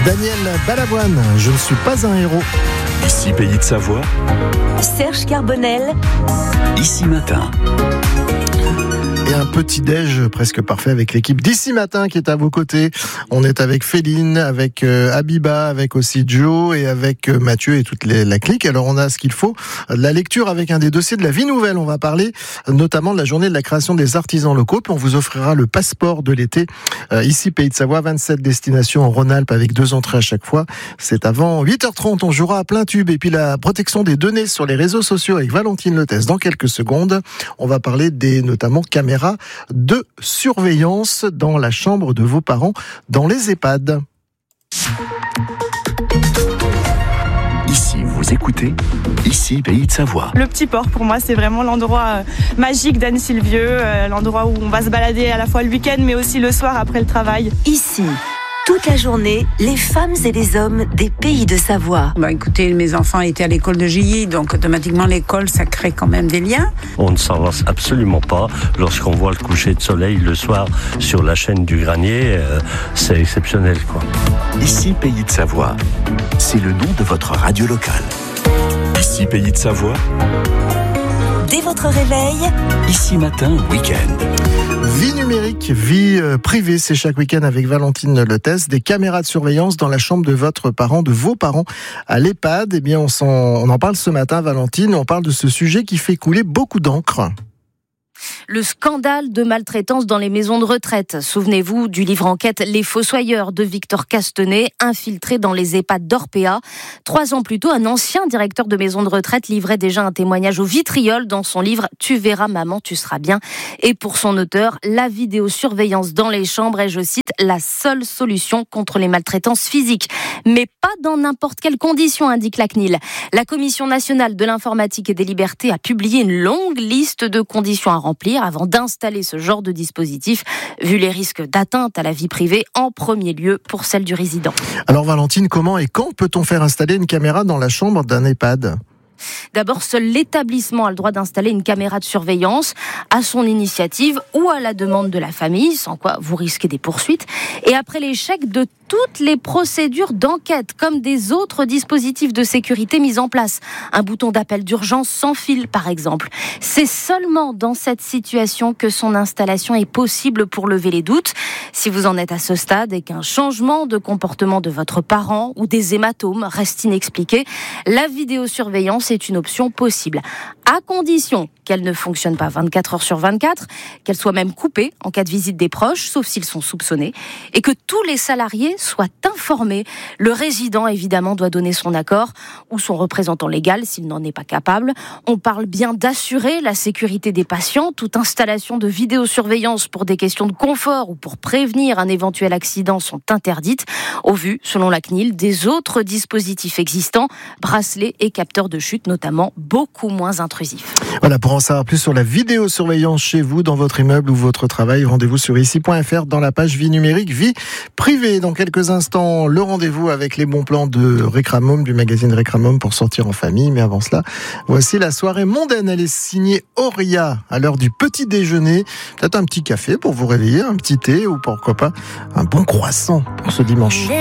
Daniel Balavoine, je ne suis pas un héros. Ici Pays de Savoie. Serge Carbonel. Ici Matin. Et un petit déj presque parfait avec l'équipe d'Ici Matin qui est à vos côtés. On est avec Féline, avec Abiba, avec aussi Joe et avec Mathieu et toute la clique. Alors on a ce qu'il faut, de la lecture avec un des dossiers de la vie nouvelle. On va parler notamment de la journée de la création des artisans locaux. Puis on vous offrira le passeport de l'été. Ici Pays de Savoie, 27 destinations en Rhône-Alpes avec 2 entrées à chaque fois. C'est avant 8h30, on jouera à plein tube. Et puis la protection des données sur les réseaux sociaux avec Valentine Letès dans quelques secondes. On va parler des notamment caméras de surveillance dans la chambre de vos parents dans les EHPAD. Ici, vous écoutez Ici Pays de Savoie. Le Petit Port, pour moi, c'est vraiment l'endroit magique d'Anne-Sylvieux, l'endroit où on va se balader à la fois le week-end, mais aussi le soir après le travail. Ici, toute la journée, les femmes et les hommes des Pays de Savoie. Écoutez, mes enfants étaient à l'école de Gilly, donc automatiquement l'école, ça crée quand même des liens. On ne s'en lasse absolument pas. Lorsqu'on voit le coucher de soleil le soir sur la chaîne du Granier, c'est exceptionnel, quoi. Ici Pays de Savoie. C'est le nom de votre radio locale. Ici Pays de Savoie. Dès votre réveil, Ici Matin, week-end. Vie numérique, vie privée, c'est chaque week-end avec Valentine Letès. Des caméras de surveillance dans la chambre de votre parent, de vos parents à l'EHPAD. Eh bien, on en parle ce matin, Valentine. On parle de ce sujet qui fait couler beaucoup d'encre. Le scandale de maltraitance dans les maisons de retraite. Souvenez-vous du livre enquête Les Fossoyeurs de Victor Castanet, infiltré dans les EHPAD d'Orpea. 3 ans plus tôt, un ancien directeur de maison de retraite livrait déjà un témoignage au vitriol dans son livre « Tu verras maman, tu seras bien ». Et pour son auteur, la vidéosurveillance dans les chambres est, je cite, la seule solution contre les maltraitances physiques. Mais pas dans n'importe quelles conditions, indique la CNIL. La Commission nationale de l'informatique et des libertés a publié une longue liste de conditions à remplir avant d'installer ce genre de dispositif, vu les risques d'atteinte à la vie privée, en premier lieu pour celle du résident. Alors Valentine, comment et quand peut-on faire installer une caméra dans la chambre d'un EHPAD ? D'abord, seul l'établissement a le droit d'installer une caméra de surveillance à son initiative ou à la demande de la famille, sans quoi vous risquez des poursuites. Et après l'échec de toutes les procédures d'enquête, comme des autres dispositifs de sécurité mis en place, un bouton d'appel d'urgence sans fil par exemple. C'est seulement dans cette situation que son installation est possible pour lever les doutes. Si vous en êtes à ce stade et qu'un changement de comportement de votre parent ou des hématomes reste inexpliqué, la vidéosurveillance est une option possible, à condition qu'elle ne fonctionne pas 24 heures sur 24, qu'elle soit même coupée en cas de visite des proches, sauf s'ils sont soupçonnés, et que tous les salariés soient informés. Le résident, évidemment, doit donner son accord, ou son représentant légal s'il n'en est pas capable. On parle bien d'assurer la sécurité des patients. Toute installation de vidéosurveillance pour des questions de confort ou pour prévenir un éventuel accident sont interdites, au vu, selon la CNIL, des autres dispositifs existants, bracelets et capteurs de chute notamment, beaucoup moins intrusifs. Voilà, pour en savoir plus sur la vidéosurveillance chez vous, dans votre immeuble ou votre travail, rendez-vous sur ici.fr dans la page vie numérique, vie privée. Dans quelques instants, le rendez-vous avec les bons plans de Récramome, du magazine Récramome pour sortir en famille. Mais avant cela, voici la soirée mondaine. Elle est signée Auria à l'heure du petit déjeuner. Peut-être un petit café pour vous réveiller, un petit thé ou pourquoi pas un bon croissant pour ce dimanche.